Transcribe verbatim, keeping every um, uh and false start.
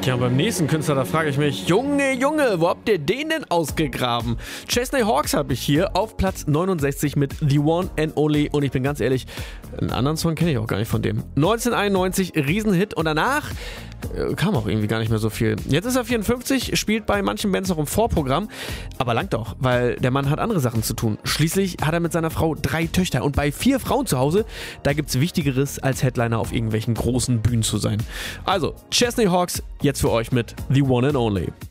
Ja, beim nächsten Künstler, da frage ich mich, Junge, Junge, wo habt ihr den denn ausgegraben? Chesney Hawkes habe ich hier auf Platz neunundsechzig mit The One and Only und ich bin ganz ehrlich, einen anderen Song kenne ich auch gar nicht von dem. neunzehnhunderteinundneunzig, Riesenhit und danach äh, kam auch irgendwie gar nicht mehr so viel. Jetzt ist er vierundfünfzig, spielt bei manchen Bands noch im Vorprogramm, aber langt auch, weil der Mann hat andere Sachen zu tun. Schließlich hat er mit seiner Frau drei Töchter und bei vier Frauen zu Hause, da gibt's Wichtigeres als Headliner auf irgendwelchen großen Bühnen zu sein. Also, Chesney Hawkes, jetzt für euch mit The One and Only.